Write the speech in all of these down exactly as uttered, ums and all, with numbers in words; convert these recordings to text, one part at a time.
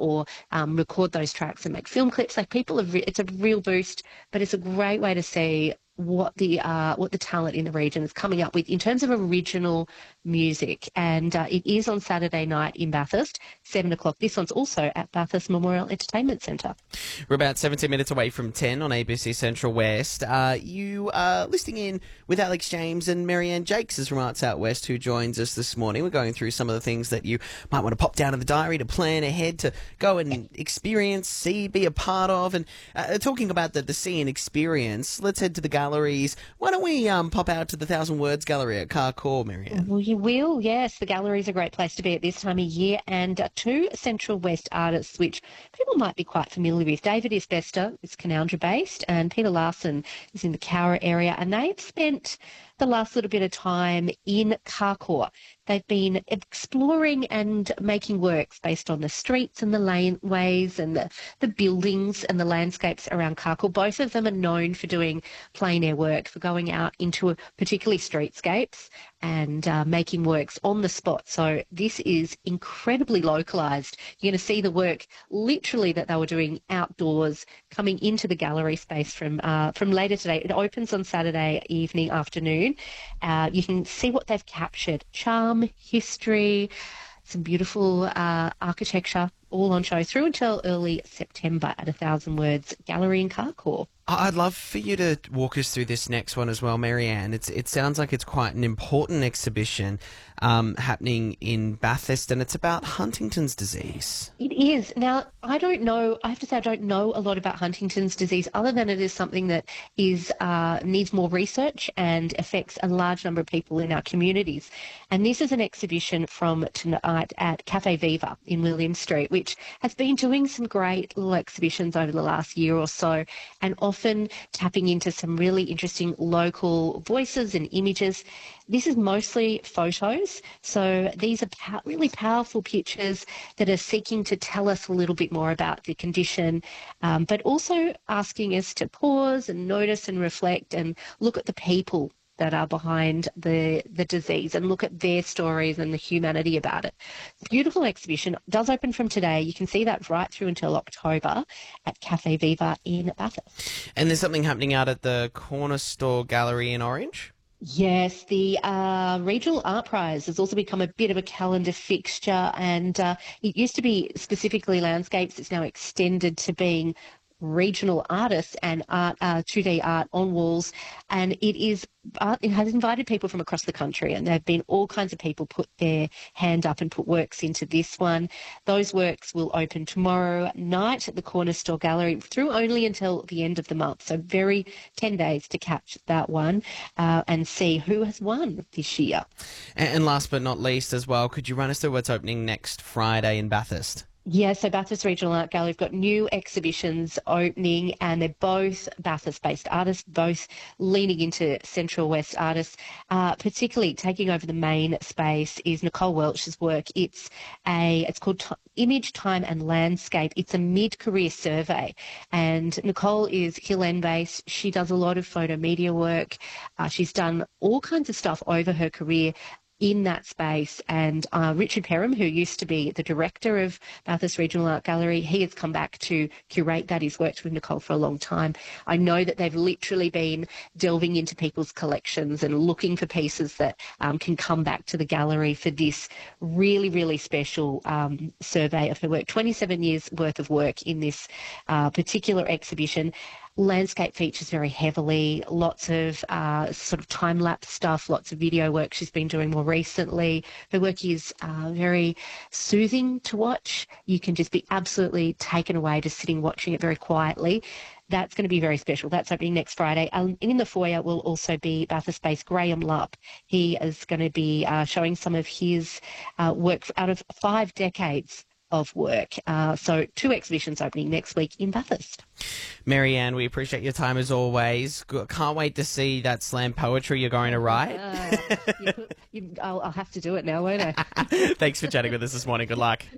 or um, record those tracks and make film clips. Like people have, re- it's a real boost, but it's a great way to see what the uh, what the talent in the region is coming up with in terms of original music. And uh, it is on Saturday night in Bathurst, seven o'clock. This one's also at Bathurst Memorial Entertainment Centre. We're about seventeen minutes away from ten on A B C Central West. Uh, you are listening in with Alex James and Marianne Jakes is from Arts Out West, who joins us this morning. We're going through some of the things that you might want to pop down in the diary to plan ahead, to go and experience, see, be a part of. And uh, talking about the, the see and experience, let's head to the galleries. Why don't we um, pop out to the Thousand Words Gallery at Carcoar, Marianne? Well, you will, yes. The gallery is a great place to be at this time of year. And uh, two Central West artists, which people might be quite familiar with. David Isbester is Canowindra-based, and Peter Larson is in the Cowra area. And they've spent the last little bit of time in Carcoar. They've been exploring and making works based on the streets and the laneways and the, the buildings and the landscapes around Carcoar. Both of them are known for doing plein air work, for going out into a, particularly streetscapes and uh, making works on the spot. So this is incredibly localised. You're going to see the work literally that they were doing outdoors coming into the gallery space from uh, from later today. It opens on Saturday evening, afternoon. Uh, you can see what they've captured. Charm, history, some beautiful uh, architecture, all on show through until early September at a Thousand Words Gallery in Carcoar. I'd love for you to walk us through this next one as well, Marianne. It's, it sounds like it's quite an important exhibition um, happening in Bathurst, and it's about Huntington's disease. It is. Now, I don't know, I have to say I don't know a lot about Huntington's disease, other than it is something that is uh, needs more research and affects a large number of people in our communities. And this is an exhibition from tonight at Cafe Viva in William Street, which has been doing some great little exhibitions over the last year or so, and often tapping into some really interesting local voices and images. This is mostly photos, so these are pow- really powerful pictures that are seeking to tell us a little bit more about the condition, um, but also asking us to pause and notice and reflect and look at the people that are behind the the disease and look at their stories and the humanity about it. Beautiful exhibition. Does open from today. You can see that right through until October at Cafe Viva in Bathurst. And there's something happening out at the Corner Store Gallery in Orange? Yes, the uh, Regional Art Prize has also become a bit of a calendar fixture, and uh, it used to be specifically landscapes. It's now extended to being regional artists and art, uh, two D art on walls, and it is uh, it has invited people from across the country, and there have been all kinds of people put their hand up and put works into this one. Those works will open tomorrow night at the Corner Store Gallery through only until the end of the month, so very ten days to catch that one uh, and see who has won this year. And last but not least as well, could you run us through what's opening next Friday in Bathurst? Yeah, so Bathurst Regional Art Gallery have got new exhibitions opening, and they're both Bathurst-based artists, both leaning into Central West artists. Uh, particularly taking over the main space is Nicole Welch's work. It's a it's called T- Image, Time and Landscape. It's a mid-career survey, and Nicole is Hill End-based. She does a lot of photo media work. Uh, she's done all kinds of stuff over her career in that space, and uh, Richard Perham, who used to be the director of Bathurst Regional Art Gallery, he has come back to curate that. He's worked with Nicole for a long time. I know that they've literally been delving into people's collections and looking for pieces that um, can come back to the gallery for this really, really special um, survey of her work. twenty-seven years worth of work in this uh, particular exhibition. Landscape features very heavily, lots of uh, sort of time-lapse stuff, lots of video work she's been doing more recently. Her work is uh, very soothing to watch. You can just be absolutely taken away just sitting watching it very quietly. That's going to be very special. That's opening next Friday. Um, in the foyer will also be Bathurst-based Graham Lupp. He is going to be uh, showing some of his uh, work out of five decades of work. Uh, so two exhibitions opening next week in Bathurst. Marianne, we appreciate your time as always. Can't wait to see that slam poetry you're going to write. Uh, you, you, I'll, I'll have to do it now, won't I? Thanks for chatting with us this morning. Good luck.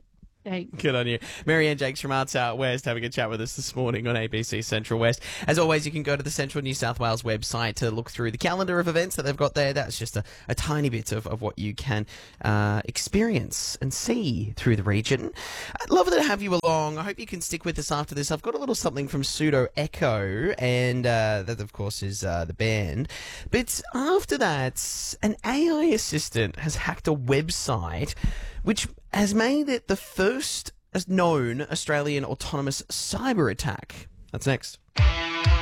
Hey. Good on you. Marianne Jakes from Arts Out West having a chat with us this morning on A B C Central West. As always, you can go to the Central New South Wales website to look through the calendar of events that they've got there. That's just a, a tiny bit of, of what you can uh, experience and see through the region. I'd love to have you along. I hope you can stick with us after this. I've got a little something from Pseudo Echo, and uh, that, of course, is uh, the band. But after that, an A I assistant has hacked a website which has made it the first known Australian autonomous cyber attack. That's next.